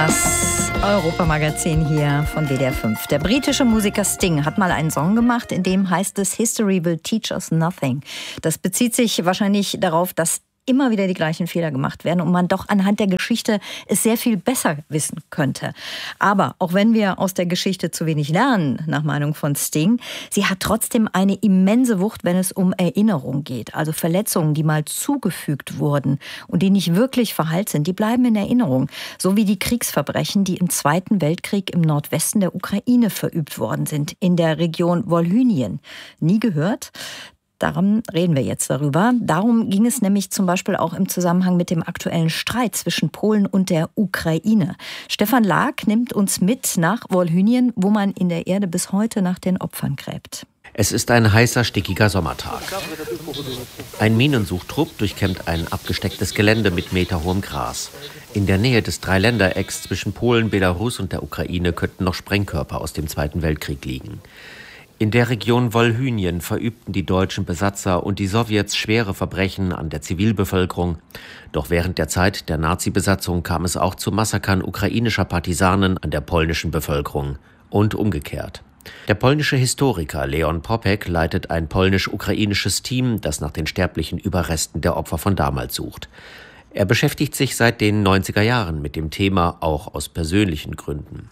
Das Europamagazin hier von WDR 5. Der britische Musiker Sting hat mal einen Song gemacht, in dem heißt es "History will teach us nothing". Das bezieht sich wahrscheinlich darauf, dass immer wieder die gleichen Fehler gemacht werden und man doch anhand der Geschichte es sehr viel besser wissen könnte. Aber auch wenn wir aus der Geschichte zu wenig lernen, nach Meinung von Sting, sie hat trotzdem eine immense Wucht, wenn es um Erinnerung geht. Also Verletzungen, die mal zugefügt wurden und die nicht wirklich verheilt sind, die bleiben in Erinnerung. So wie die Kriegsverbrechen, die im Zweiten Weltkrieg im Nordwesten der Ukraine verübt worden sind, in der Region Wolhynien. Nie gehört? Darum reden wir jetzt darüber. Darum ging es nämlich zum Beispiel auch im Zusammenhang mit dem aktuellen Streit zwischen Polen und der Ukraine. Stefan Lag nimmt uns mit nach Wolhynien, wo man in der Erde bis heute nach den Opfern gräbt. Es ist ein heißer, stickiger Sommertag. Ein Minensuchtrupp durchkämmt ein abgestecktes Gelände mit meterhohem Gras. In der Nähe des Dreiländerecks zwischen Polen, Belarus und der Ukraine könnten noch Sprengkörper aus dem Zweiten Weltkrieg liegen. In der Region Wolhynien verübten die deutschen Besatzer und die Sowjets schwere Verbrechen an der Zivilbevölkerung. Doch während der Zeit der Nazi-Besatzung kam es auch zu Massakern ukrainischer Partisanen an der polnischen Bevölkerung und umgekehrt. Der polnische Historiker Leon Popek leitet ein polnisch-ukrainisches Team, das nach den sterblichen Überresten der Opfer von damals sucht. Er beschäftigt sich seit den 90er Jahren mit dem Thema, auch aus persönlichen Gründen.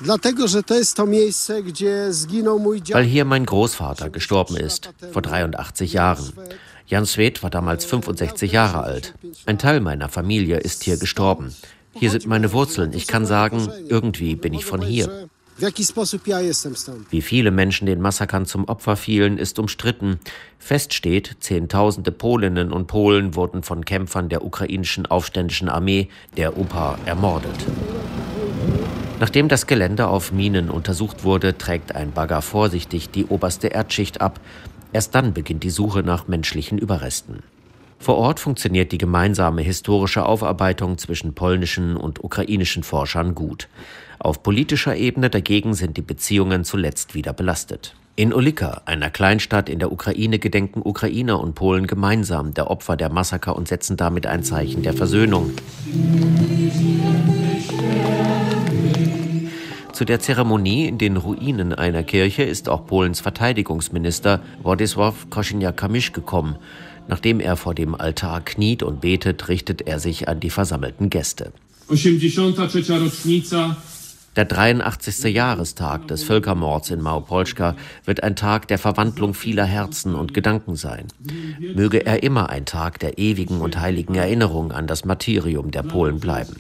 Weil hier mein Großvater gestorben ist, vor 83 Jahren. Jan Swed war damals 65 Jahre alt. Ein Teil meiner Familie ist hier gestorben. Hier sind meine Wurzeln. Ich kann sagen, irgendwie bin ich von hier. Wie viele Menschen den Massakern zum Opfer fielen, ist umstritten. Fest steht, Zehntausende Polinnen und Polen wurden von Kämpfern der ukrainischen aufständischen Armee, der UPA, ermordet. Nachdem das Gelände auf Minen untersucht wurde, trägt ein Bagger vorsichtig die oberste Erdschicht ab. Erst dann beginnt die Suche nach menschlichen Überresten. Vor Ort funktioniert die gemeinsame historische Aufarbeitung zwischen polnischen und ukrainischen Forschern gut. Auf politischer Ebene dagegen sind die Beziehungen zuletzt wieder belastet. In Olyka, einer Kleinstadt in der Ukraine, gedenken Ukrainer und Polen gemeinsam der Opfer der Massaker und setzen damit ein Zeichen der Versöhnung. Zu der Zeremonie in den Ruinen einer Kirche ist auch Polens Verteidigungsminister Władysław Kosiniak-Kamysz gekommen. Nachdem er vor dem Altar kniet und betet, richtet er sich an die versammelten Gäste. Der 83. Jahrestag des Völkermords in Małopolska wird ein Tag der Verwandlung vieler Herzen und Gedanken sein. Möge er immer ein Tag der ewigen und heiligen Erinnerung an das Martyrium der Polen bleiben.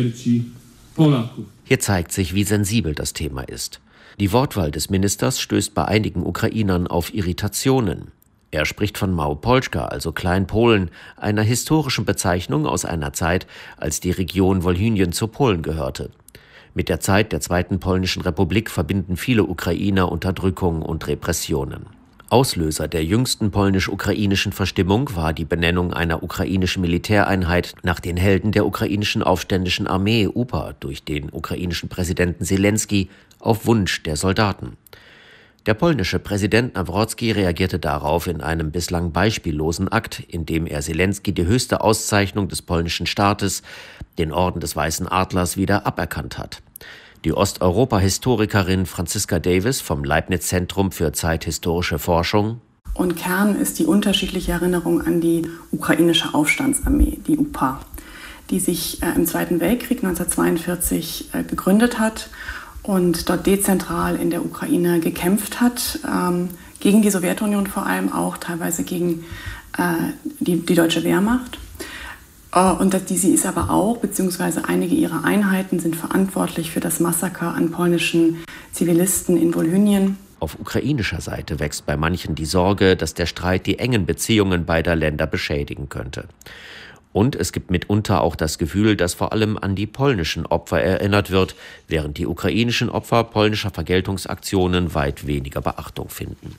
Hier zeigt sich, wie sensibel das Thema ist. Die Wortwahl des Ministers stößt bei einigen Ukrainern auf Irritationen. Er spricht von Małopolska, also Kleinpolen, einer historischen Bezeichnung aus einer Zeit, als die Region Wolhynien zu Polen gehörte. Mit der Zeit der Zweiten Polnischen Republik verbinden viele Ukrainer Unterdrückung und Repressionen. Auslöser der jüngsten polnisch-ukrainischen Verstimmung war die Benennung einer ukrainischen Militäreinheit nach den Helden der ukrainischen aufständischen Armee UPA durch den ukrainischen Präsidenten Selenskyj auf Wunsch der Soldaten. Der polnische Präsident Nawrocki reagierte darauf in einem bislang beispiellosen Akt, in dem er Selenskyj die höchste Auszeichnung des polnischen Staates, den Orden des Weißen Adlers, wieder aberkannt hat. Die Osteuropa-Historikerin Franziska Davis vom Leibniz-Zentrum für zeithistorische Forschung. Und Kern ist die unterschiedliche Erinnerung an die ukrainische Aufstandsarmee, die UPA, die sich im Zweiten Weltkrieg 1942 gegründet hat und dort dezentral in der Ukraine gekämpft hat, gegen die Sowjetunion vor allem auch, teilweise gegen die deutsche Wehrmacht. Und sie ist aber auch, beziehungsweise einige ihrer Einheiten sind verantwortlich für das Massaker an polnischen Zivilisten in Wolhynien. Auf ukrainischer Seite wächst bei manchen die Sorge, dass der Streit die engen Beziehungen beider Länder beschädigen könnte. Und es gibt mitunter auch das Gefühl, dass vor allem an die polnischen Opfer erinnert wird, während die ukrainischen Opfer polnischer Vergeltungsaktionen weit weniger Beachtung finden.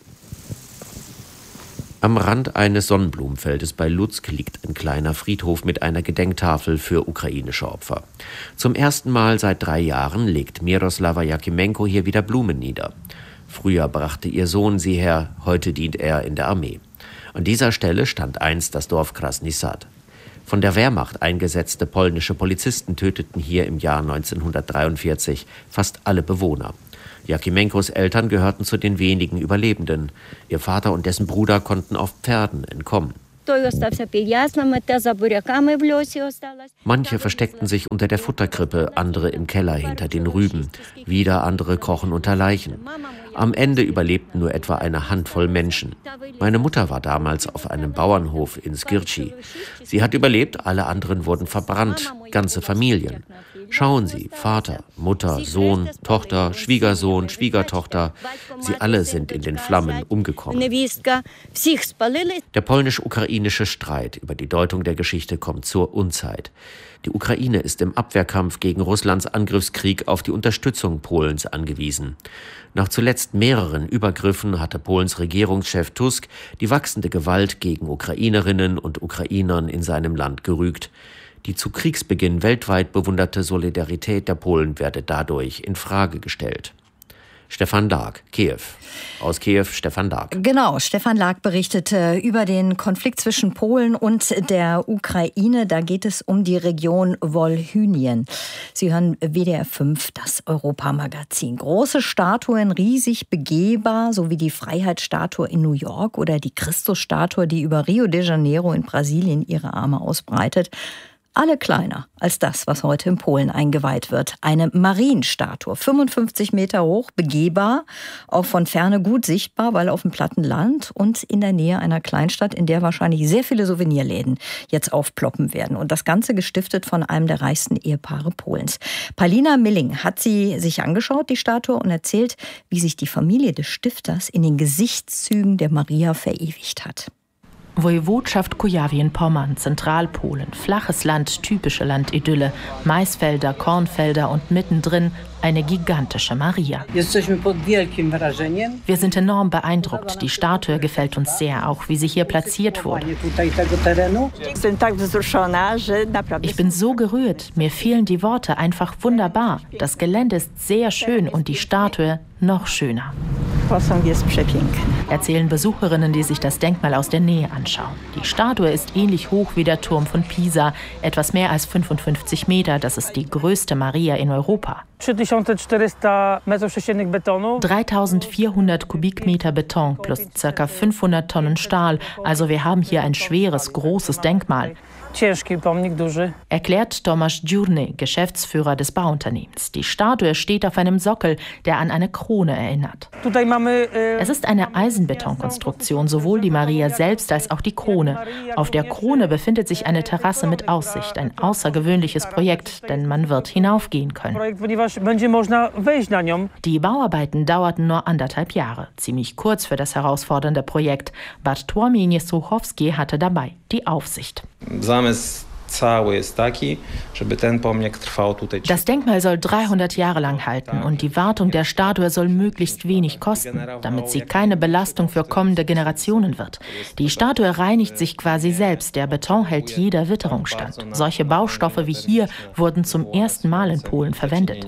Am Rand eines Sonnenblumenfeldes bei Lutsk liegt ein kleiner Friedhof mit einer Gedenktafel für ukrainische Opfer. Zum ersten Mal seit 3 Jahren legt Miroslava Jakimenko hier wieder Blumen nieder. Früher brachte ihr Sohn sie her, heute dient er in der Armee. An dieser Stelle stand einst das Dorf Krasny Sad. Von der Wehrmacht eingesetzte polnische Polizisten töteten hier im Jahr 1943 fast alle Bewohner. Jakimenkos Eltern gehörten zu den wenigen Überlebenden. Ihr Vater und dessen Bruder konnten auf Pferden entkommen. Manche versteckten sich unter der Futterkrippe, andere im Keller hinter den Rüben. Wieder andere krochen unter Leichen. Am Ende überlebten nur etwa eine Handvoll Menschen. Meine Mutter war damals auf einem Bauernhof in Skirci. Sie hat überlebt, alle anderen wurden verbrannt, ganze Familien. Schauen Sie, Vater, Mutter, Sohn, Tochter, Schwiegersohn, Schwiegertochter, sie alle sind in den Flammen umgekommen. Der polnisch-ukrainische Streit über die Deutung der Geschichte kommt zur Unzeit. Die Ukraine ist im Abwehrkampf gegen Russlands Angriffskrieg auf die Unterstützung Polens angewiesen. Nach zuletzt mehreren Übergriffen hatte Polens Regierungschef Tusk die wachsende Gewalt gegen Ukrainerinnen und Ukrainern in seinem Land gerügt. Die zu Kriegsbeginn weltweit bewunderte Solidarität der Polen werde dadurch in Frage gestellt. Stefan Lag, Kiew. Aus Kiew, Stefan Lag. Genau, Stefan Lag berichtete über den Konflikt zwischen Polen und der Ukraine. Da geht es um die Region Wolhynien. Sie hören WDR 5, das Europamagazin. Große Statuen, riesig begehbar, so wie die Freiheitsstatue in New York oder die Christusstatue, die über Rio de Janeiro in Brasilien ihre Arme ausbreitet. Alle kleiner als das, was heute in Polen eingeweiht wird. Eine Marienstatue, 55 Meter hoch, begehbar, auch von Ferne gut sichtbar, weil auf dem platten Land und in der Nähe einer Kleinstadt, in der wahrscheinlich sehr viele Souvenirläden jetzt aufploppen werden. Und das Ganze gestiftet von einem der reichsten Ehepaare Polens. Paulina Milling hat sie sich angeschaut, die Statue, und erzählt, wie sich die Familie des Stifters in den Gesichtszügen der Maria verewigt hat. Woiwodschaft Kujawien-Pommern, Zentralpolen, flaches Land, typische Landidylle, Maisfelder, Kornfelder und mittendrin eine gigantische Maria. Wir sind enorm beeindruckt. Die Statue gefällt uns sehr, auch wie sie hier platziert wurde. Ich bin so gerührt, mir fehlen die Worte, einfach wunderbar. Das Gelände ist sehr schön und die Statue noch schöner. Erzählen Besucherinnen, die sich das Denkmal aus der Nähe anschauen. Die Statue ist ähnlich hoch wie der Turm von Pisa, etwas mehr als 55 Meter. Das ist die größte Maria in Europa. 3400 Kubikmeter Beton plus ca. 500 Tonnen Stahl. Also wir haben hier ein schweres, großes Denkmal. Erklärt Tomasz Dziurny, Geschäftsführer des Bauunternehmens. Die Statue steht auf einem Sockel, der an eine Krone erinnert. Es ist eine Eisenbetonkonstruktion, sowohl die Maria selbst als auch die Krone. Auf der Krone befindet sich eine Terrasse mit Aussicht, ein außergewöhnliches Projekt, denn man wird hinaufgehen können. Die Bauarbeiten dauerten nur 1,5 Jahre, ziemlich kurz für das herausfordernde Projekt. Bartłomiej Niesłuchowski hatte dabei die Aufsicht. Das Denkmal soll 300 Jahre lang halten und die Wartung der Statue soll möglichst wenig kosten, damit sie keine Belastung für kommende Generationen wird. Die Statue reinigt sich quasi selbst, der Beton hält jeder Witterung stand. Solche Baustoffe wie hier wurden zum ersten Mal in Polen verwendet.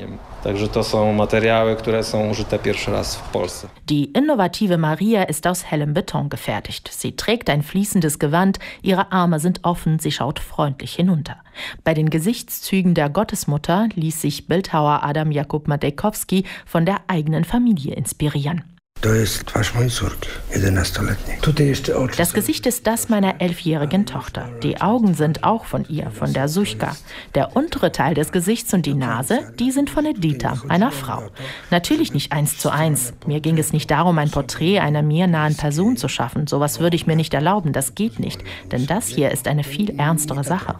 Die innovative Maria ist aus hellem Beton gefertigt. Sie trägt ein fließendes Gewand, ihre Arme sind offen, sie schaut freundlich hinunter. Bei den Gesichtszügen der Gottesmutter ließ sich Bildhauer Adam Jakub Matejkowski von der eigenen Familie inspirieren. Das Gesicht ist das meiner 11-jährigen Tochter. Die Augen sind auch von ihr, von der Suchka. Der untere Teil des Gesichts und die Nase, die sind von Edita, einer Frau. Natürlich nicht 1:1. Mir ging es nicht darum, ein Porträt einer mir nahen Person zu schaffen. Sowas würde ich mir nicht erlauben, das geht nicht. Denn das hier ist eine viel ernstere Sache.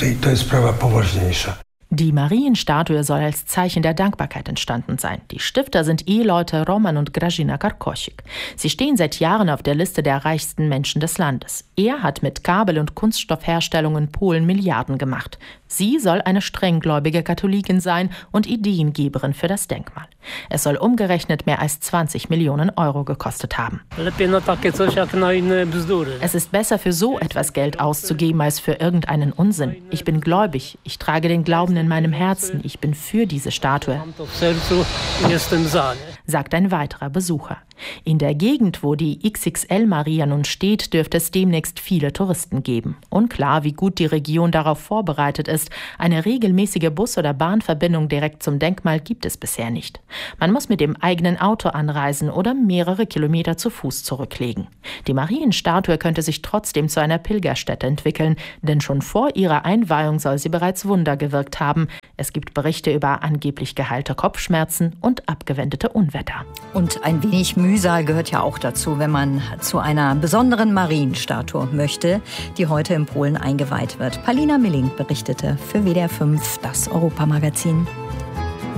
Die Marienstatue soll als Zeichen der Dankbarkeit entstanden sein. Die Stifter sind Eheleute Roman und Grażyna Karkosik. Sie stehen seit Jahren auf der Liste der reichsten Menschen des Landes. Er hat mit Kabel- und Kunststoffherstellung in Polen Milliarden gemacht. Sie soll eine strenggläubige Katholikin sein und Ideengeberin für das Denkmal. Es soll umgerechnet mehr als 20 Millionen Euro gekostet haben. Es ist besser, für so etwas Geld auszugeben, als für irgendeinen Unsinn. Ich bin gläubig, ich trage den Glauben in meinem Herzen, ich bin für diese Statue, sagt ein weiterer Besucher. In der Gegend, wo die XXL-Maria nun steht, dürfte es demnächst viele Touristen geben. Unklar, wie gut die Region darauf vorbereitet ist. Eine regelmäßige Bus- oder Bahnverbindung direkt zum Denkmal gibt es bisher nicht. Man muss mit dem eigenen Auto anreisen oder mehrere Kilometer zu Fuß zurücklegen. Die Marienstatue könnte sich trotzdem zu einer Pilgerstätte entwickeln, denn schon vor ihrer Einweihung soll sie bereits Wunder gewirkt haben. Es gibt Berichte über angeblich geheilte Kopfschmerzen und abgewendete Unwetter. Und ein wenig Mühsal gehört ja auch dazu, wenn man zu einer besonderen Marienstatue möchte, die heute in Polen eingeweiht wird. Palina Milling berichtete für WDR 5, das Europamagazin.